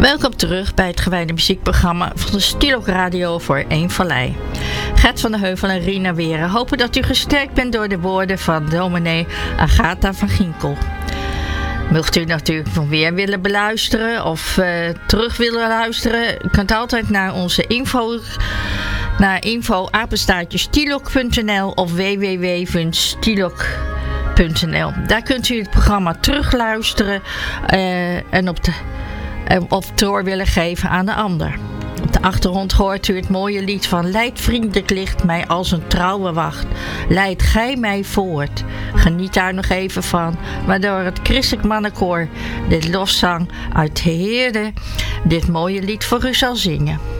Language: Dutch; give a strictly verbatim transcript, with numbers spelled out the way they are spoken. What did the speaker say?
Welkom terug bij het gewijde muziekprogramma van de Stylok Radio voor één Vallei. Gert van de Heuvel en Rina Weren hopen dat u gesterkt bent door de woorden van dominee Agatha van Ginkel. Mocht u natuurlijk nog weer willen beluisteren of uh, terug willen luisteren, u kunt altijd naar onze info, naar info apenstaartje stylok punt n l of w w w punt stylok punt n l. Daar kunt u het programma terugluisteren uh, en op de of door willen geven aan de ander. Op de achtergrond hoort u het mooie lied van Leid vriendelijk licht mij als een trouwe wacht. Leid gij mij voort. Geniet daar nog even van, waardoor het Christelijk Mannenkoor dit lofzang uit de Heerde dit mooie lied voor u zal zingen.